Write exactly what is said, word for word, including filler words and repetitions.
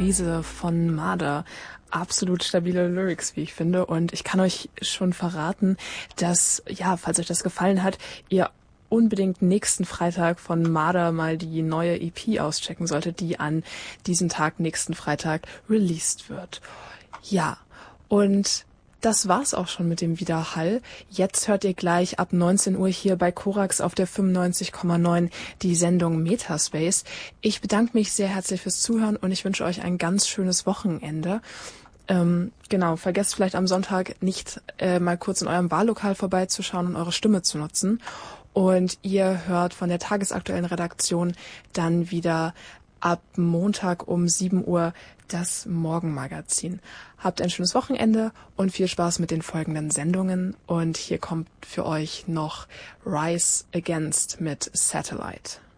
Krise von Marder. Absolut stabile Lyrics, wie ich finde. Und ich kann euch schon verraten, dass, ja, falls euch das gefallen hat, ihr unbedingt nächsten Freitag von Marder mal die neue E P auschecken solltet, die an diesem Tag, nächsten Freitag, released wird. Ja, und das war's auch schon mit dem Widerhall. Jetzt hört ihr gleich ab neunzehn Uhr hier bei Korax auf der fünfundneunzig Komma neun die Sendung Metaspace. Ich bedanke mich sehr herzlich fürs Zuhören und ich wünsche euch ein ganz schönes Wochenende. Ähm, genau, vergesst vielleicht am Sonntag nicht äh, mal kurz in eurem Wahllokal vorbeizuschauen und eure Stimme zu nutzen. Und ihr hört von der tagesaktuellen Redaktion dann wieder ab Montag um sieben Uhr das Morgenmagazin. Habt ein schönes Wochenende und viel Spaß mit den folgenden Sendungen. Und hier kommt für euch noch Rise Against mit Satellite.